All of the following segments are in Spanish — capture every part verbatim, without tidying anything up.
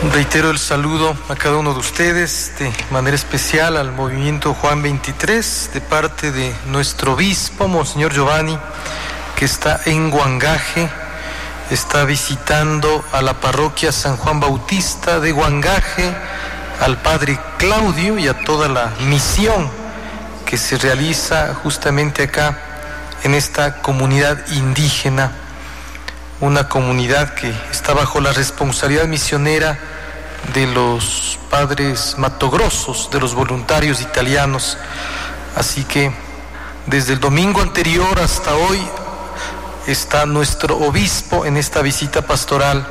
Reitero el saludo a cada uno de ustedes, de manera especial al movimiento Juan veintitrés, de parte de nuestro obispo, Monseñor Giovanni, que está en Huangaje, está visitando a la parroquia San Juan Bautista de Huangaje, al padre Claudio y a toda la misión que se realiza justamente acá en esta comunidad indígena, una comunidad que está bajo la responsabilidad misionera de los padres matogrossos, de los voluntarios italianos. Así que desde el domingo anterior hasta hoy está nuestro obispo en esta visita pastoral.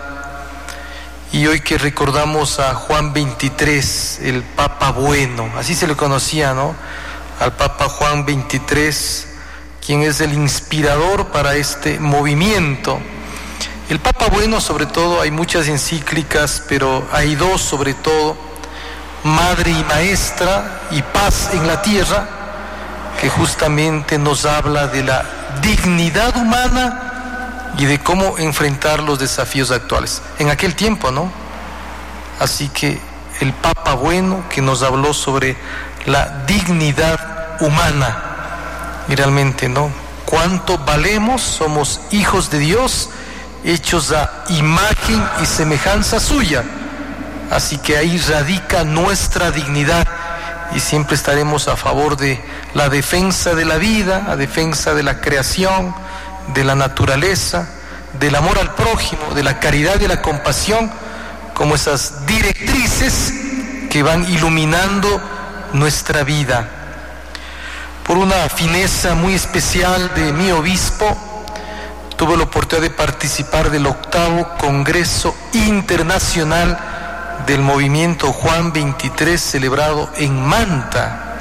Y hoy que recordamos a Juan veintitrés, el Papa Bueno, así se le conocía, ¿no? Al Papa Juan veintitrés, quien es el inspirador para este movimiento. El Papa Bueno, sobre todo, hay muchas encíclicas, pero hay dos sobre todo, Madre y Maestra y Paz en la Tierra, que justamente nos habla de la dignidad humana y de cómo enfrentar los desafíos actuales. En aquel tiempo, ¿no? Así que el Papa Bueno, que nos habló sobre la dignidad humana, y realmente, ¿no? ¿Cuánto valemos? Somos hijos de Dios, hechos a imagen y semejanza suya. Así que ahí radica nuestra dignidad y siempre estaremos a favor de la defensa de la vida, la defensa de la creación, de la naturaleza, del amor al prójimo, de la caridad y de la compasión, como esas directrices que van iluminando nuestra vida. Por una fineza muy especial de mi obispo, tuve la oportunidad de participar del octavo Congreso Internacional del Movimiento Juan veintitrés, celebrado en Manta.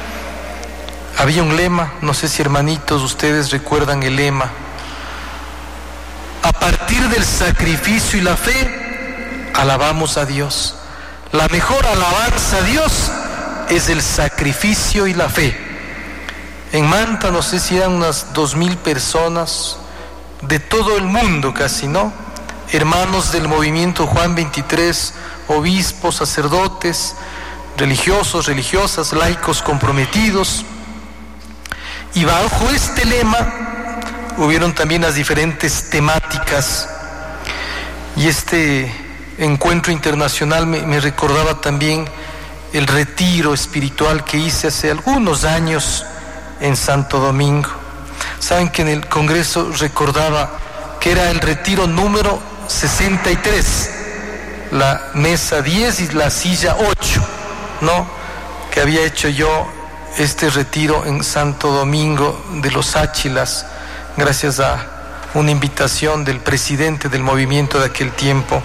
Había un lema, no sé si hermanitos ustedes recuerdan el lema: a partir del sacrificio y la fe, alabamos a Dios. La mejor alabanza a Dios es el sacrificio y la fe. En Manta, no sé si eran unas dos mil personas, de todo el mundo casi, ¿no? Hermanos del movimiento Juan veintitrés, obispos, sacerdotes, religiosos, religiosas, laicos comprometidos. Y bajo este lema hubieron también las diferentes temáticas. Y este encuentro internacional me, me recordaba también el retiro espiritual que hice hace algunos años en Santo Domingo. Saben que en el Congreso recordaba que era el retiro número sesenta y tres, la mesa diez y la silla ocho, ¿no? Que había hecho yo este retiro en Santo Domingo de los Áchilas, gracias a una invitación del presidente del movimiento de aquel tiempo.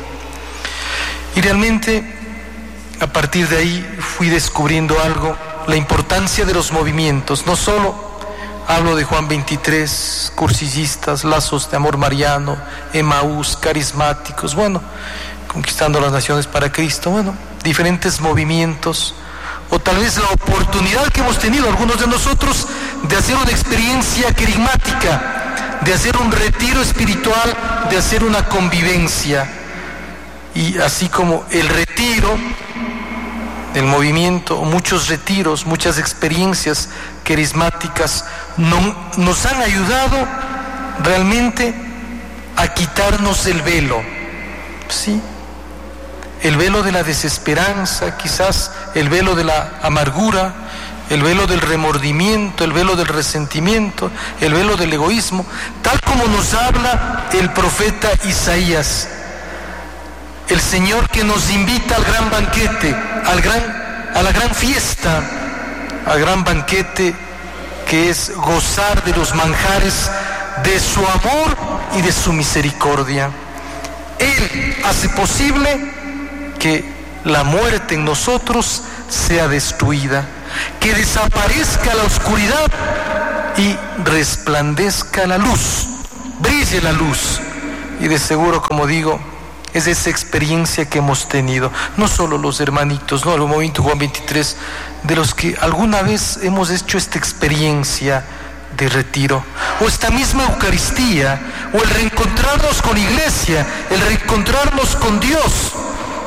Y realmente, a partir de ahí fui descubriendo algo, la importancia de los movimientos. No solo hablo de Juan veintitrés, cursillistas, lazos de amor mariano, Emaús, carismáticos, bueno, conquistando las naciones para Cristo, bueno, diferentes movimientos, o tal vez la oportunidad que hemos tenido algunos de nosotros de hacer una experiencia querigmática, de hacer un retiro espiritual, de hacer una convivencia. Y así como el retiro del movimiento, muchos retiros, muchas experiencias carismáticas no, nos han ayudado realmente a quitarnos el velo, ¿sí? El velo de la desesperanza, quizás el velo de la amargura, el velo del remordimiento, el velo del resentimiento, el velo del egoísmo, tal como nos habla el profeta Isaías. El Señor que nos invita al gran banquete, al gran, a la gran fiesta, al gran banquete que es gozar de los manjares de su amor y de su misericordia. Él hace posible que la muerte en nosotros sea destruida, que desaparezca la oscuridad y resplandezca la luz, brille la luz. Y de seguro, como digo, es esa experiencia que hemos tenido, no solo los hermanitos, no, el movimiento Juan veintitrés, de los que alguna vez hemos hecho esta experiencia de retiro, o esta misma Eucaristía, o el reencontrarnos con la iglesia, el reencontrarnos con Dios,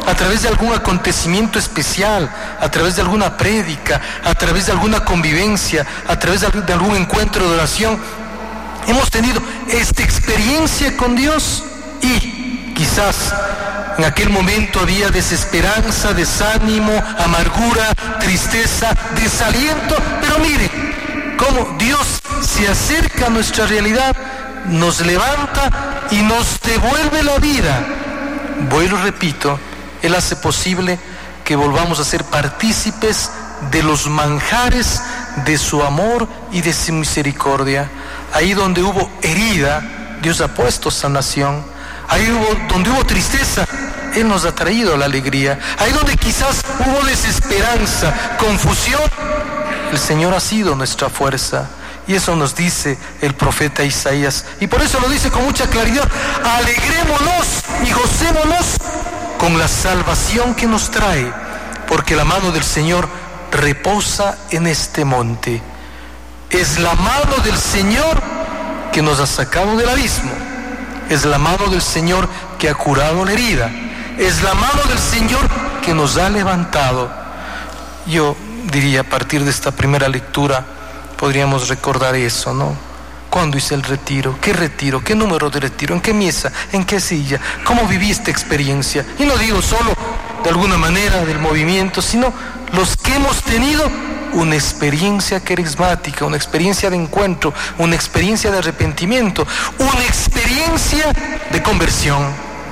a través de algún acontecimiento especial, a través de alguna prédica, a través de alguna convivencia, a través de algún encuentro de oración, hemos tenido esta experiencia con Dios y quizás en aquel momento había desesperanza, desánimo, amargura, tristeza, desaliento, pero miren cómo Dios se acerca a nuestra realidad, nos levanta y nos devuelve la vida. Vuelvo, repito, Él hace posible que volvamos a ser partícipes de los manjares de su amor y de su misericordia. Ahí donde hubo herida, Dios ha puesto sanación. Ahí hubo, donde hubo tristeza, Él nos ha traído la alegría. Ahí donde quizás hubo desesperanza, confusión, el Señor ha sido nuestra fuerza. Y eso nos dice el profeta Isaías. Y por eso lo dice con mucha claridad: alegrémonos y gocémonos con la salvación que nos trae, porque la mano del Señor reposa en este monte. Es la mano del Señor que nos ha sacado del abismo. Es la mano del Señor que ha curado la herida. Es la mano del Señor que nos ha levantado. Yo diría, a partir de esta primera lectura, podríamos recordar eso, ¿no? ¿Cuándo hice el retiro? ¿Qué retiro? ¿Qué número de retiro? ¿En qué mesa? ¿En qué silla? ¿Cómo viví esta experiencia? Y no digo solo de alguna manera del movimiento, sino los que hemos tenido una experiencia carismática, una experiencia de encuentro, una experiencia de arrepentimiento, una experiencia de conversión.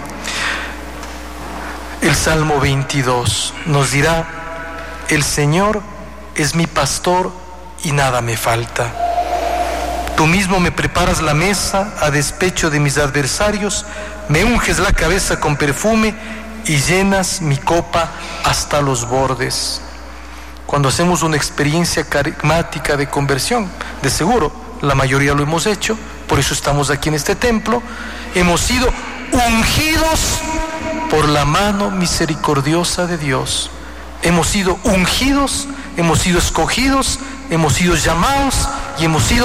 El Salmo veintidós nos dirá: el Señor es mi pastor y nada me falta. Tú mismo me preparas la mesa a despecho de mis adversarios, me unges la cabeza con perfume y llenas mi copa hasta los bordes. Cuando hacemos una experiencia carismática de conversión, de seguro la mayoría lo hemos hecho, por eso estamos aquí en este templo, hemos sido ungidos por la mano misericordiosa de Dios. Hemos sido ungidos, hemos sido escogidos, hemos sido llamados y hemos sido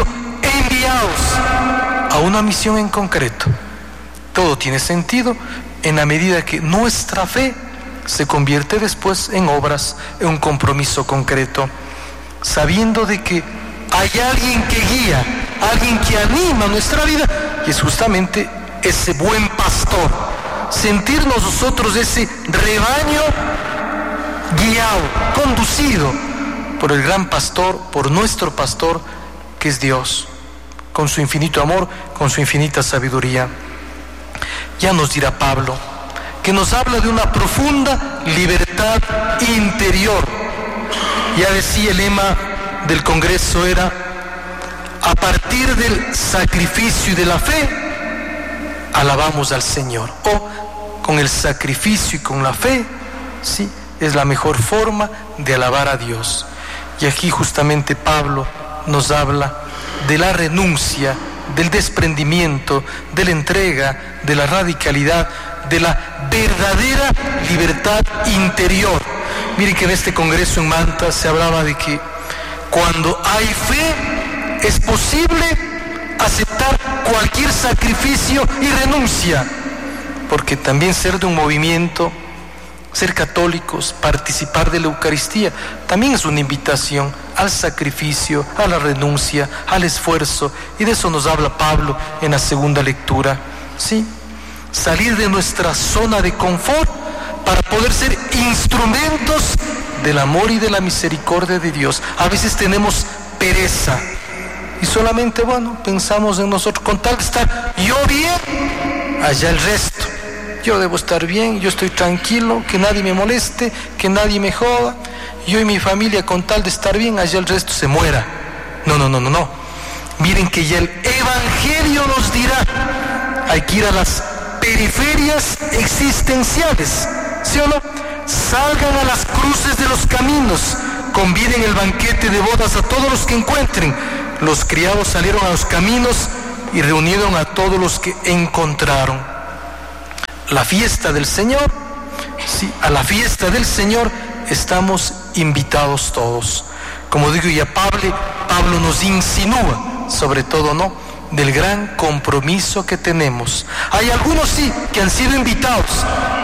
enviados a una misión en concreto. Todo tiene sentido en la medida que nuestra fe se convierte después en obras, en un compromiso concreto, sabiendo de que hay alguien que guía, alguien que anima nuestra vida, y es justamente ese buen pastor. Sentirnos nosotros ese rebaño guiado, conducido por el gran pastor, por nuestro pastor, que es Dios, con su infinito amor, con su infinita sabiduría. Ya nos dirá Pablo, que nos habla de una profunda libertad interior. Ya decía, el lema del Congreso era: a partir del sacrificio y de la fe, alabamos al Señor. O con el sacrificio y con la fe, sí, es la mejor forma de alabar a Dios. Y aquí justamente Pablo nos habla de la renuncia, del desprendimiento, de la entrega, de la radicalidad, de la verdadera libertad interior. Miren que en este congreso en Manta se hablaba de que cuando hay fe es posible aceptar cualquier sacrificio y renuncia, porque también ser de un movimiento, ser católicos, participar de la Eucaristía, también es una invitación al sacrificio, a la renuncia, al esfuerzo, y de eso nos habla Pablo en la segunda lectura. ¿Sí? Salir de nuestra zona de confort para poder ser instrumentos del amor y de la misericordia de Dios. A veces tenemos pereza y solamente, bueno, pensamos en nosotros, con tal de estar yo bien, allá el resto. Yo debo estar bien, yo estoy tranquilo, que nadie me moleste, que nadie me joda. Yo y mi familia, con tal de estar bien, allá el resto se muera. No, no, no, no, no. Miren que ya el Evangelio nos dirá, hay que ir a las periferias existenciales, ¿sí o no? Salgan a las cruces de los caminos, conviden el banquete de bodas a todos los que encuentren. Los criados salieron a los caminos y reunieron a todos los que encontraron. La fiesta del Señor, sí, a la fiesta del Señor estamos invitados todos. Como digo, ya Pablo, Pablo nos insinúa, sobre todo, ¿no?, del gran compromiso que tenemos. Hay algunos sí que han sido invitados,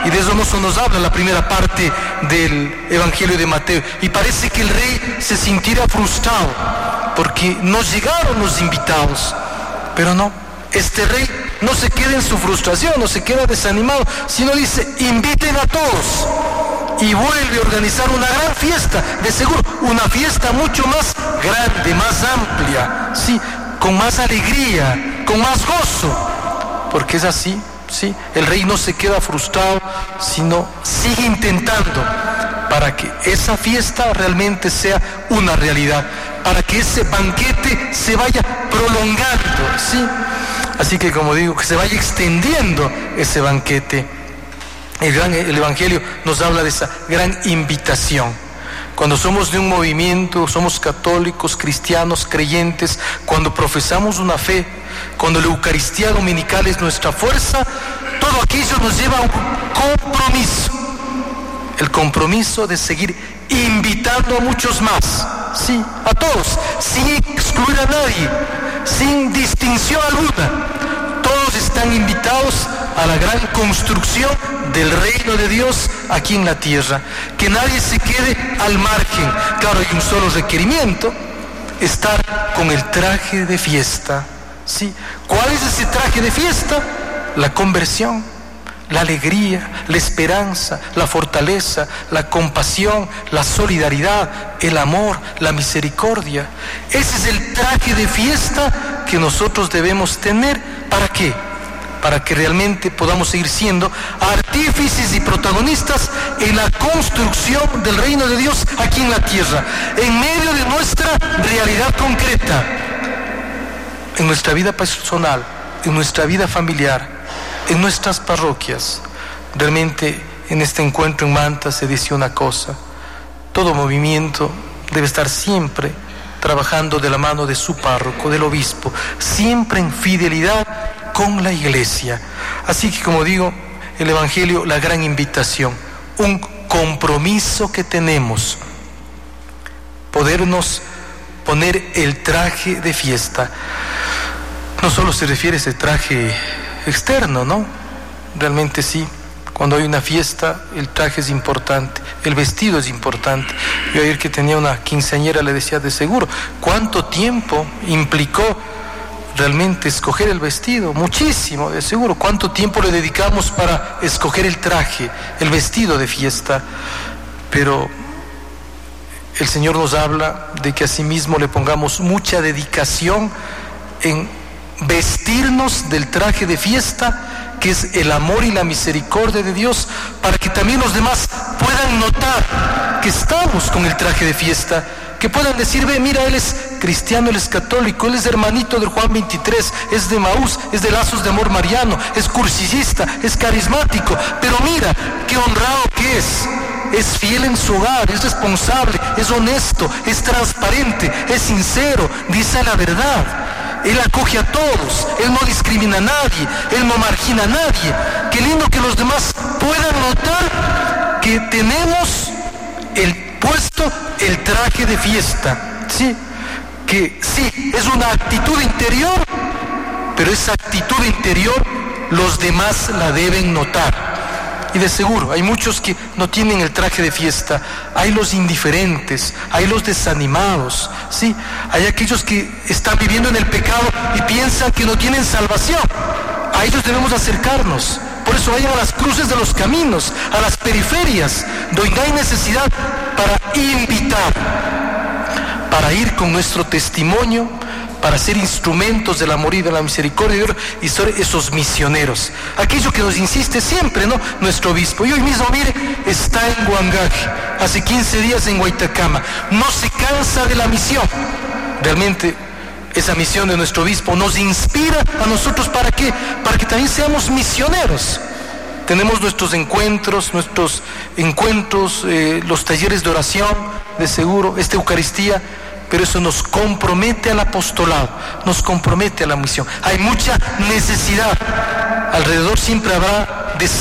Y de eso no se nos habla la primera parte del Evangelio de Mateo. Y parece que el rey se sintiera frustrado porque no llegaron los invitados. Pero no, este rey no se queda en su frustración, no se queda desanimado, sino dice, inviten a todos. Y vuelve a organizar una gran fiesta, de seguro, una fiesta mucho más grande, más amplia, sí, con más alegría, con más gozo, porque es así, sí, el rey no se queda frustrado, sino sigue intentando para que esa fiesta realmente sea una realidad, para que ese banquete se vaya prolongando, sí, así que como digo, que se vaya extendiendo ese banquete. El, gran, el Evangelio nos habla de esa gran invitación. Cuando somos de un movimiento, somos católicos, cristianos, creyentes, cuando profesamos una fe, cuando la Eucaristía dominical es nuestra fuerza, todo aquello nos lleva a un compromiso. El compromiso de seguir invitando a muchos más, sí, a todos, sin excluir a nadie, sin distinción alguna. Todos están invitados a la gran construcción del reino de Dios aquí en la tierra. Que nadie se quede al margen. Claro, hay un solo requerimiento: estar con el traje de fiesta. ¿Sí? ¿Cuál es ese traje de fiesta? La conversión, la alegría, la esperanza, la fortaleza, la compasión, la solidaridad, el amor, la misericordia. Ese es el traje de fiesta que nosotros debemos tener. ¿Para qué? Para que realmente podamos seguir siendo artífices y protagonistas en la construcción del reino de Dios aquí en la tierra, en medio de nuestra realidad concreta, en nuestra vida personal, en nuestra vida familiar, en nuestras parroquias. Realmente en este encuentro en Manta se decía una cosa: todo movimiento debe estar siempre trabajando de la mano de su párroco, del obispo, siempre en fidelidad con la iglesia. Así que, como digo, el Evangelio, la gran invitación, un compromiso que tenemos, podernos poner el traje de fiesta. No solo se refiere a ese traje externo, ¿no? Realmente sí, cuando hay una fiesta el traje es importante, el vestido es importante. Yo ayer que tenía una quinceañera le decía, de seguro, ¿cuánto tiempo implicó realmente escoger el vestido? Muchísimo, de seguro. ¿Cuánto tiempo le dedicamos para escoger el traje, el vestido de fiesta? Pero el Señor nos habla de que asimismo le pongamos mucha dedicación en vestirnos del traje de fiesta, que es el amor y la misericordia de Dios, para que también los demás puedan notar que estamos con el traje de fiesta, que puedan decir, ve, mira, él es cristiano, él es católico, él es hermanito del Juan veintitrés, es de Maús, es de Lazos de Amor Mariano, es cursillista, es carismático, pero mira, qué honrado que es. Es fiel en su hogar, es responsable, es honesto, es transparente, es sincero, dice la verdad. Él acoge a todos, Él no discrimina a nadie, Él no margina a nadie. Qué lindo que los demás puedan notar que tenemos el puesto el traje de fiesta, ¿sí? Que sí, es una actitud interior, pero esa actitud interior los demás la deben notar. Y de seguro, hay muchos que no tienen el traje de fiesta, hay los indiferentes, hay los desanimados, ¿sí? Hay aquellos que están viviendo en el pecado y piensan que no tienen salvación. A ellos debemos acercarnos. Por eso vayan a las cruces de los caminos, a las periferias, donde hay necesidad, para invitar, para ir con nuestro testimonio, para ser instrumentos del amor y de la misericordia de Dios y ser esos misioneros. Aquello que nos insiste siempre, ¿no? Nuestro obispo. Y hoy mismo, mire, está en Huangaje, hace quince días en Guaitacama. No se cansa de la misión. Realmente, esa misión de nuestro obispo nos inspira a nosotros, ¿para qué? Para que también seamos misioneros. Tenemos nuestros encuentros, nuestros encuentros, eh, los talleres de oración, de seguro, esta Eucaristía, pero eso nos compromete al apostolado, nos compromete a la misión. Hay mucha necesidad. Alrededor siempre habrá